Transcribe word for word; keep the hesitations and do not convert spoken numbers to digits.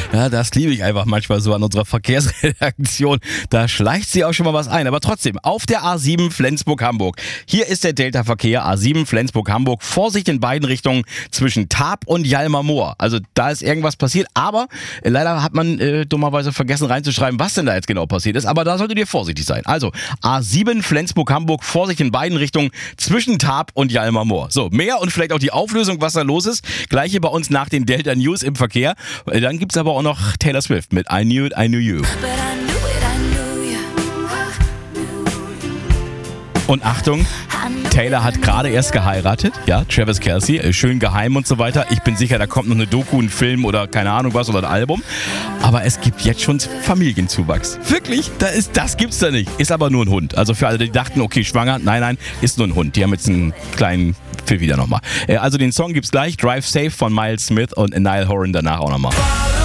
Ja, das liebe ich einfach manchmal so an unserer Verkehrsredaktion. Da schleicht sie auch schon mal was ein. Aber trotzdem, auf der A sieben Flensburg-Hamburg. Hier ist der Delta-Verkehr, A sieben Flensburg-Hamburg. Vorsicht in beiden Richtungen zwischen Tarp und Jalmer Moor. Also da ist irgendwas passiert, aber äh, leider hat man äh, dummerweise vergessen reinzuschreiben, was denn da jetzt genau passiert ist. Aber da solltet ihr vorsichtig sein. Also A sieben Flensburg-Hamburg, Vorsicht in beiden Richtungen zwischen Tarp und Jalmer Moor. So, mehr und vielleicht auch die Auflösung, was da los ist, gleich hier bei uns nach den Delta News im Verkehr. Dann gibt's aber auch noch Taylor Swift mit I Knew It, I Knew You. Und Achtung, Taylor hat gerade erst geheiratet, ja, Travis Kelce, schön geheim und so weiter. Ich bin sicher, da kommt noch eine Doku, ein Film oder keine Ahnung was oder ein Album. Aber es gibt jetzt schon Familienzuwachs. Wirklich? Das, ist, das gibt's da nicht. Ist aber nur ein Hund. Also für alle, die dachten, okay, schwanger, nein, nein, ist nur ein Hund. Die haben jetzt einen kleinen Pfiff wieder nochmal. Also den Song gibt's gleich, Drive Safe von Miles Smith und Niall Horan danach auch nochmal.